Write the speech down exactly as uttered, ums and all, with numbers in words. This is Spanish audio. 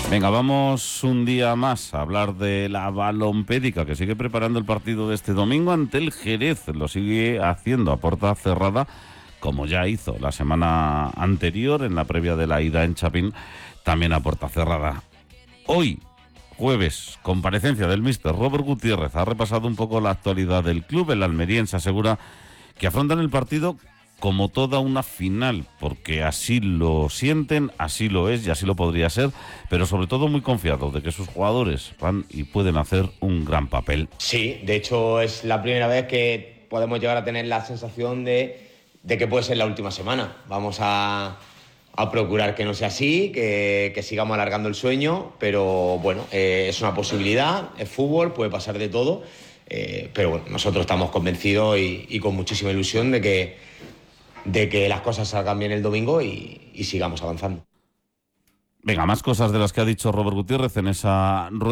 Venga, vamos un día más a hablar de la Balompédica, que sigue preparando el partido de este domingo ante el Jerez. Lo sigue haciendo a puerta cerrada, como ya hizo la semana anterior en la previa de la ida en Chapín, también a puerta cerrada. Hoy, jueves, comparecencia del míster Robert Gutiérrez. Ha repasado un poco la actualidad del club. El almeriense asegura que afrontan el partido como toda una final, porque así lo sienten, así lo es y así lo podría ser, pero sobre todo muy confiado de que sus jugadores van y pueden hacer un gran papel. Sí, de hecho es la primera vez que podemos llegar a tener la sensación de, de que puede ser la última semana. Vamos a, a procurar que no sea así, que, que sigamos alargando el sueño, pero bueno, eh, es una posibilidad, es fútbol, puede pasar de todo, eh, pero bueno, nosotros estamos convencidos y, y con muchísima ilusión de que de que las cosas salgan bien el domingo y, y sigamos avanzando. Venga, más cosas de las que ha dicho Robert Gutiérrez en esa rueda.